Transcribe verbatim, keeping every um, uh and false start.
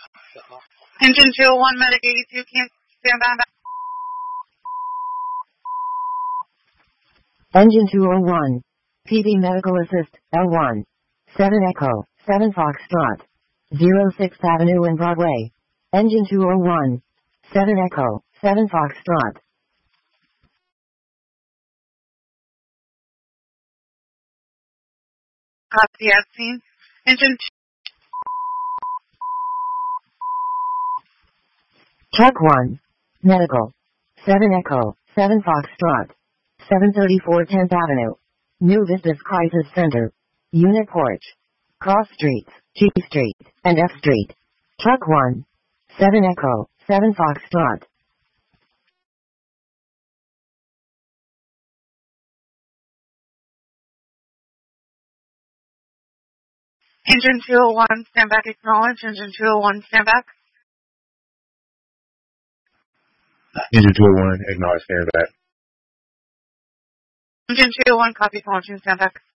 Engine two oh one, Medic eighty-two, can't stand by. Engine two oh one. P D Medical Assist, L one. seven Echo, seven Foxtrot. zero sixth Avenue and Broadway. Engine two oh one. seven Echo, seven Foxtrot. Copy at scene. Engine Truck one. Medical. seven Echo, seven Foxtrot. seven thirty-four tenth Avenue. New Vistas Crisis Center. Unit Porch. Cross Streets, G Street, and F Street. Truck one. seven Echo, seven Foxtrot. Engine two oh one, stand back, acknowledge. Engine two oh one, stand back. Engine two oh one, acknowledge, stand back. Engine two oh one, copy, acknowledging, stand back.